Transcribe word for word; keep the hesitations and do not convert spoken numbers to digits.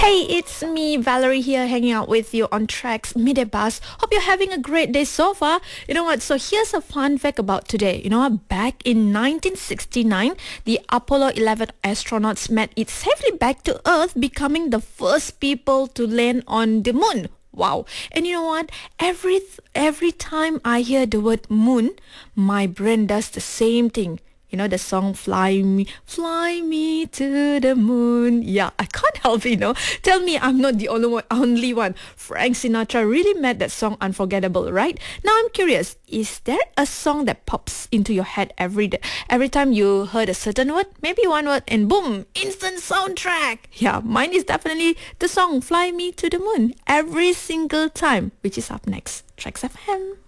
Hey, it's me, Valerie here, hanging out with you on Tracks Midday Bus. Hope you're having a great day so far. You know what? So here's a fun fact about today. You know what? Back in nineteen sixty-nine, the Apollo eleven astronauts made it safely back to Earth, becoming the first people to land on the moon. Wow. And you know what? Every th- every time I hear the word moon, my brain does the same thing. You know the song Fly Me, Fly Me to the Moon. Yeah, I can't help it, you know. Tell me I'm not the only one, only one. Frank Sinatra really made that song unforgettable, right? Now I'm curious, is there a song that pops into your head every day, every time you heard a certain word? Maybe one word and boom, instant soundtrack. Yeah, mine is definitely the song Fly Me to the Moon every single time, which is up next. Tracks F M.